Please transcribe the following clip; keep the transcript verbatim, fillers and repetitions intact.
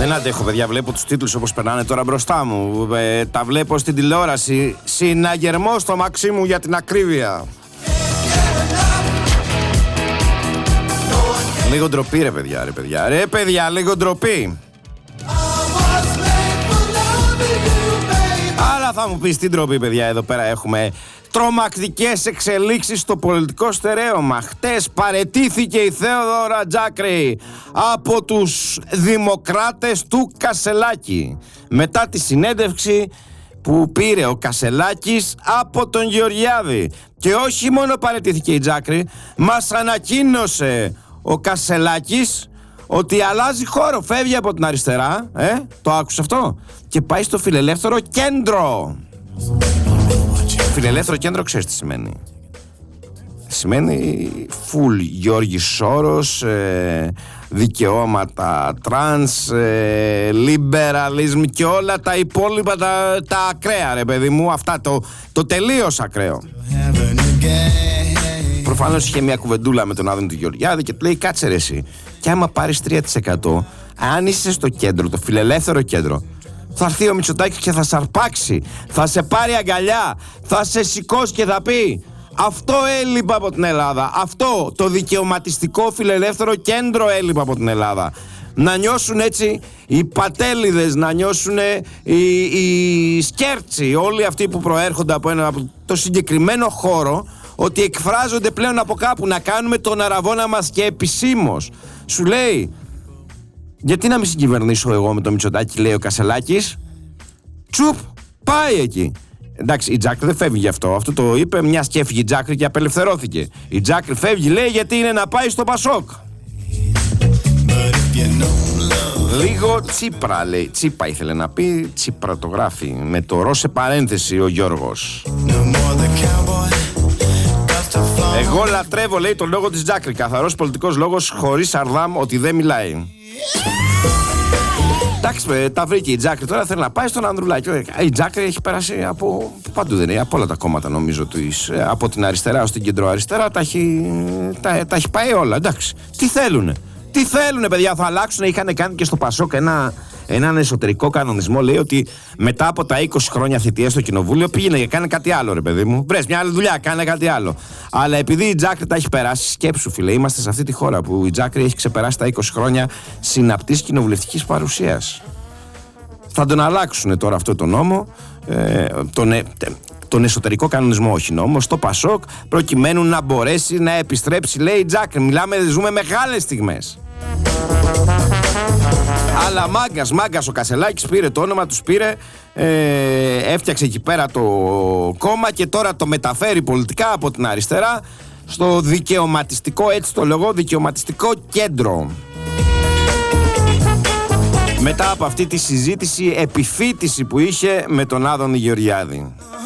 Δεν αντέχω, παιδιά, βλέπω τους τίτλους όπως περνάνε τώρα μπροστά μου. Ε, τα βλέπω στην τηλεόραση. Συναγερμό στο Μαξίμου για την ακρίβεια. Λίγο ντροπή, ρε παιδιά, ρε παιδιά. Ρε παιδιά, λίγο ντροπή. Αλλά θα μου πεις τι ντροπή, παιδιά, εδώ πέρα έχουμε τρομακτικές εξελίξεις στο πολιτικό στερέωμα. Χτες παραιτήθηκε η Θέοδωρα Τζάκρη από τους δημοκράτες του Κασελάκη μετά τη συνέντευξη που πήρε ο Κασελάκης από τον Γεωργιάδη. Και όχι μόνο παραιτήθηκε η Τζάκρη, μας ανακοίνωσε ο Κασελάκης ότι αλλάζει χώρο, φεύγει από την αριστερά, ε, το άκουσε αυτό, και πάει στο φιλελεύθερο κέντρο. Φιλελεύθερο κέντρο, ξέρεις τι σημαίνει? Σημαίνει full Γιώργης Σόρος, ε, δικαιώματα τρανς, ε, liberalism και όλα τα υπόλοιπα τα, τα ακραία, ρε παιδί μου, αυτά, το, το τελείως ακραίο. Προφανώς είχε μια κουβεντούλα με τον Άδωνη του Γεωργιάδη και του λέει, κάτσε ρε εσύ, και άμα πάρεις τρία τοις εκατό, αν είσαι στο κέντρο, το φιλελεύθερο κέντρο, θα έρθει ο Μητσοτάκης και θα σε αρπάξει, θα σε πάρει αγκαλιά, θα σε σηκώσει και θα πει, αυτό έλειπα από την Ελλάδα, αυτό το δικαιωματιστικό φιλελεύθερο κέντρο έλειπα από την Ελλάδα. Να νιώσουν έτσι οι πατέλιδες, να νιώσουν οι, οι σκέρτσοι, όλοι αυτοί που προέρχονται από, ένα, από το συγκεκριμένο χώρο, ότι εκφράζονται πλέον από κάπου, να κάνουμε τον αραβώνα μας και επισήμως. Σου λέει, γιατί να μην συγκυβερνήσω εγώ με το Μητσοτάκη, λέει ο Κασελάκης. Τσουπ, πάει εκεί. Εντάξει, η Τζάκρη δεν φεύγει γι' αυτό. Αυτό το είπε μιας και έφυγε η Τζάκρη και απελευθερώθηκε. Η Τζάκρη φεύγει, λέει, γιατί είναι να πάει στο Πασόκ. Λίγο Τσίπρα, λέει. Τσίπα ήθελε να πει, Τσίπρα το γράφει. Με το ρο σε παρένθεση ο Γιώργος. Εγώ λατρεύω, λέει, τον λόγο της Τζάκρη. Καθαρός πολιτικός λόγος, χωρίς αρδάμ, ότι δεν μιλάει. Εντάξει, τα βρήκε η Τζάκρη. Τώρα θέλει να πάει στον Ανδρουλάκη. Η Τζάκρη έχει περάσει από παντού, δεν είναι, από όλα τα κόμματα, νομίζω, της. Από την αριστερά ως την κεντροαριστερά τα έχει, τα, τα έχει πάει όλα. Εντάξει. Τι θέλουνε. Τι θέλουνε, παιδιά, θα αλλάξουν. Είχαν κάνει και στο Πασόκ ένα, έναν εσωτερικό κανονισμό. Λέει ότι μετά από τα είκοσι χρόνια θητεία στο κοινοβούλιο πήγαινε και κάνει κάτι άλλο, ρε παιδί μου. Βρες μια άλλη δουλειά, κάνε κάτι άλλο. Αλλά επειδή η Τζάκρη τα έχει περάσει, σκέψου, φίλε, είμαστε σε αυτή τη χώρα που η Τζάκρη έχει ξεπεράσει τα είκοσι χρόνια συναπτής κοινοβουλευτικής παρουσίας. Θα τον αλλάξουν τώρα αυτό το νόμο, ε, τον, ε, τον εσωτερικό κανονισμό, όχι νόμο, στο Πασόκ, προκειμένου να μπορέσει να επιστρέψει, λέει η Τζάκρη. Μιλάμε, ζούμε μεγάλες στιγμές. Αλλά μάγκας, μάγκας ο Κασελάκης πήρε το όνομα, τους πήρε, ε, έφτιαξε εκεί πέρα το κόμμα και τώρα το μεταφέρει πολιτικά από την αριστερά στο δικαιωματιστικό, έτσι το λέγω, δικαιωματιστικό κέντρο. Μετά από αυτή τη συζήτηση, επιφύτηση που είχε με τον Άδωνη Γεωργιάδη.